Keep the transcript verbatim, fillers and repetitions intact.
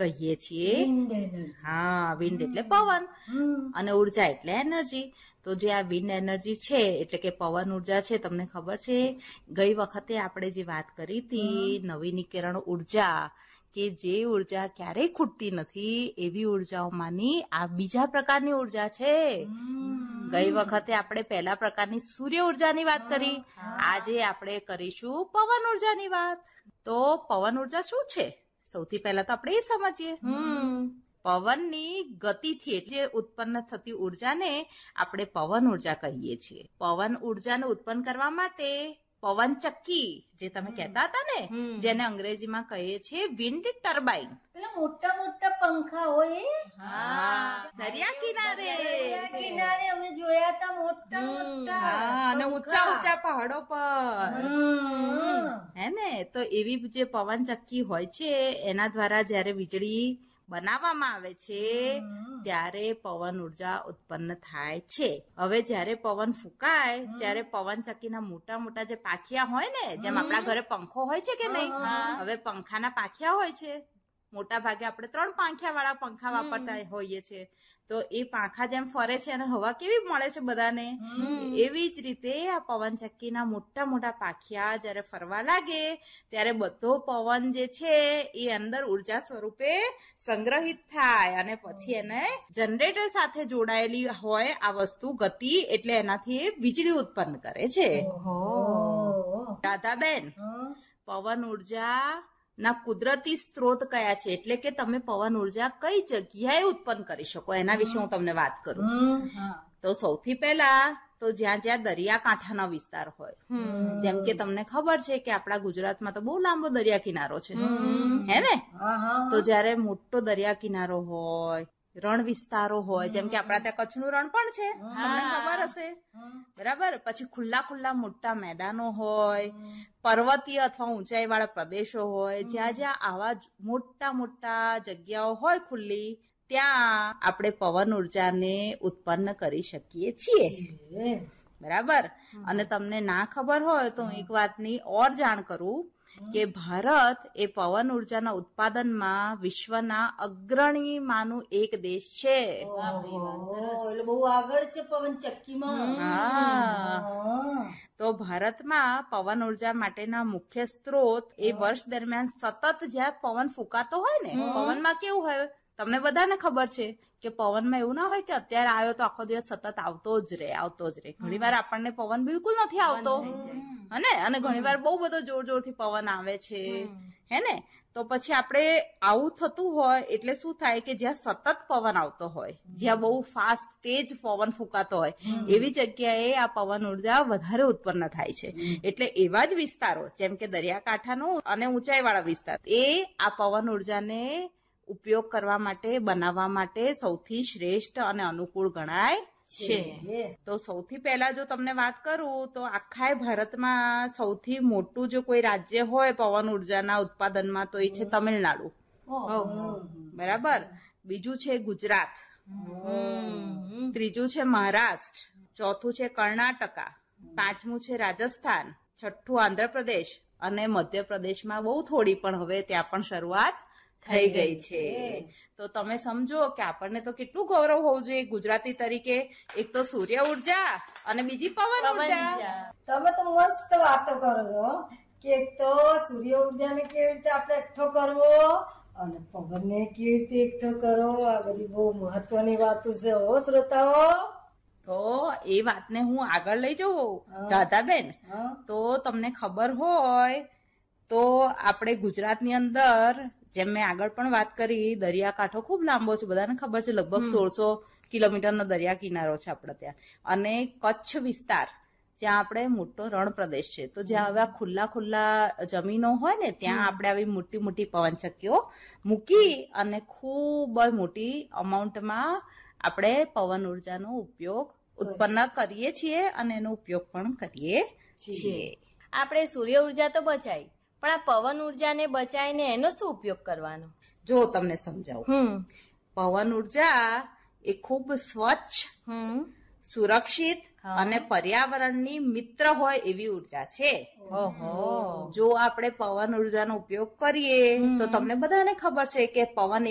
કહીએ છીએ. હા, વિન્ડ એટલે પવન અને ઉર્જા એટલે એનર્જી. તો જે આ વિન્ડ એનર્જી છે એટલે કે પવન ઉર્જા છે, તમને ખબર છે ગઈ વખતે આપણે જે વાત કરી હતી નવીનીકરણ ઉર્જા, કે જે ઉર્જા ક્યારેય ખૂટતી નથી એવી ઉર્જાઓમાંની આ બીજા પ્રકારની ઉર્જા છે. ગઈ વખતે આપણે પહેલા પ્રકારની સૂર્ય ઉર્જાની વાત કરી, આજે આપણે કરીશું પવન ઉર્જાની વાત. તો પવન ઉર્જા શું છે? સૌથી પહેલા તો આપણે એ સમજીએ. પવનની ગતિથી એટલે ઉત્પન્ન થતી ઉર્જાને આપણે પવન ઉર્જા કહીએ છીએ. પવન ઉર્જાને ઉત્પન્ન કરવા માટે પવન ચક્કી જે તમે કહેતા હતા ને, જેને અંગ્રેજીમાં કહીએ છીએ વિન્ડ ટર્બાઇન, પેલા મોટા મોટા પંખા હોય, હા, દરિયા કિનારે કિનારે અમે જોયા હતા મોટા મોટા, અને ઊંચા ઊંચા પહાડો પર, હે ને. તો એવી જે પવન ચક્કી હોય છે એના દ્વારા જયારે વીજળી બનાવવામાં આવે છે ત્યારે પવન ઉર્જા ઉત્પન્ન થાય છે. હવે જયારે પવન ફૂંકાય ત્યારે પવન ચક્કીના મોટા મોટા જે પાંખિયા હોય ને, જેમ આપણા ઘરે પંખો હોય છે કે નહીં, હવે પંખાના પાંખિયા હોય છે. મોટા ભાગે આપણે ત્રણ પાંખિયા વાળા પંખા વાપરતા હોઈએ છીએ. તો એ પાંખા જેમ ફરે છે અને હવા કેવી મળે છે બધાને, એવી જ રીતે આ પવન ચક્કીના મોટા મોટા પાંખિયા જયારે ફરવા લાગે ત્યારે બધો પવન જે છે એ અંદર ઉર્જા સ્વરૂપે સંગ્રહિત થાય અને પછી એને જનરેટર સાથે જોડાયેલી હોય આ વસ્તુ ગતિ, એટલે એનાથી વીજળી ઉત્પન્ન કરે છે. રાધાબેન, પવન ઉર્જા ના કુદરતી સ્ત્રોત કયા છે, એટલે કે તમે પવન ઉર્જા કઈ જગ્યાએ ઉત્પન્ન કરી શકો એના વિશે હું તમને વાત કરું. તો સૌથી પહેલા તો જ્યાં જ્યાં દરિયાકાંઠાનો વિસ્તાર હોય, જેમ કે તમને ખબર છે કે આપણા ગુજરાતમાં તો બહુ લાંબો દરિયા કિનારો છે, હે ને. તો જયારે મોટો દરિયા કિનારો હોય, રણ વિસ્તારો હોય, જેમ કે આપણા ત્યાં કચ્છનું રણ પણ છે, તમને ખબર હશે, બરાબર. પછી ખુલ્લા ખુલ્લા મોટા મેદાનો હોય, પર્વતીય અથવા ઊંચાઈ વાળા પ્રદેશો હોય, જ્યાં જ્યાં આવા મોટા મોટા જગ્યાઓ હોય ખુલ્લી, ત્યાં આપણે પવન ઉર્જાને ઉત્પન્ન કરી શકીએ છીએ, બરાબર. અને તમને ના ખબર હોય તો હું એક વાતની ઓર જાણ કરું કે ભારત એ પવન ઉર્જાના ઉત્પાદનમાં વિશ્વના અગ્રણીમાંનું એક દેશ છે. એટલે બહુ આગળ છે પવન ચક્કીમાં. હા, તો ભારતમાં પવન ઉર્જા માટેના મુખ્ય સ્ત્રોત એ વર્ષ દરમિયાન સતત જ્યાં પવન ફૂંકાતો હોય ને, પવનમાં કેવું હોય તમને બધાને ખબર છે કે પવનમાં એવું ના હોય કે અત્યારે આવ્યો તો આખો દિવસ સતત આવતો જ રહે આવતો જ રહે. ઘણી વાર આપણને પવન બિલકુલ નથી આવતો, હે, અને ઘણી વાર બહુ બધો જોર જોરથી પવન આવે છે, હે ને. તો પછી આપણે આવું થતું હોય એટલે શું થાય કે જ્યાં સતત પવન આવતો હોય, જ્યાં બહુ ફાસ્ટ તેજ પવન ફૂંકાતો હોય, એવી જગ્યાએ આ પવન ઉર્જા વધારે ઉત્પન્ન થાય છે. એટલે એવા જ વિસ્તારો જેમ કે દરિયાકાંઠાનો અને ઊંચાઈ વાળા વિસ્તાર, એ આ પવન ઉર્જાને ઉપયોગ કરવા માટે બનાવવા માટે સૌથી શ્રેષ્ઠ અને અનુકૂળ ગણાય છે. તો સૌથી પહેલા જો તમને વાત કરું તો આખા ભારતમાં સૌથી મોટું જો કોઈ રાજ્ય હોય પવન ઉર્જાના ઉત્પાદનમાં તો એ છે તમિલનાડુ, બરાબર. બીજું છે ગુજરાત, ત્રીજું છે મહારાષ્ટ્ર, ચોથું છે કર્ણાટકા, પાંચમું છે રાજસ્થાન, છઠ્ઠું આંધ્રપ્રદેશ અને મધ્યપ્રદેશમાં બહુ થોડી પણ હવે ત્યાં પણ શરૂઆત થઈ ગઈ છે. તો તમે સમજો કે આપણને તો કેટલું ગૌરવ હોવું જોઈએ ગુજરાતી તરીકે, એક તો સૂર્ય ઉર્જા અને બીજી પવન ઉર્જા. તમે તો મસ્ત વાતો કરો છો કે એક તો સૂર્ય ઉર્જાને કેવી રીતે આપણે એકઠો કરવો અને પવનને કેવી રીતે એકઠો કરવો, આ બધી બહુ મહત્વની વાતો છે હો શ્રોતાઓ. તો એ વાતને હું આગળ લઈ જવું રાધાબેન, તો તમને ખબર હોય તો આપણે ગુજરાતની અંદર જેમ મેં આગળ પણ વાત કરી, દરિયાકાંઠો ખૂબ લાંબો છે, બધાને ખબર છે, લગભગ સોળસો કિલોમીટરનો દરિયા કિનારો છે આપણે ત્યાં. અને કચ્છ વિસ્તાર જ્યાં આપણે મોટો રણ પ્રદેશ છે, તો જ્યાં હવે ખુલ્લા ખુલ્લા જમીનો હોય ને ત્યાં આપણે આવી મોટી મોટી પવનચક્કીઓ મૂકી અને ખૂબ મોટી અમાઉન્ટમાં આપણે પવન ઉર્જાનો ઉપયોગ ઉત્પન્ન કરીએ છીએ અને એનો ઉપયોગ પણ કરીએ છીએ. આપણે સૂર્ય ઉર્જા તો બચાવી, પણ આ પવન ઉર્જાને બચાવીને એનો શું ઉપયોગ કરવાનો? જો તમને સમજાવું, પવન ઉર્જા એ ખૂબ સ્વચ્છ, સુરક્ષિત અને પર્યાવરણની મિત્ર હોય એવી ઉર્જા છે. જો આપણે પવન ઉર્જાનો ઉપયોગ કરીએ તો તમને બધાને ખબર છે કે પવન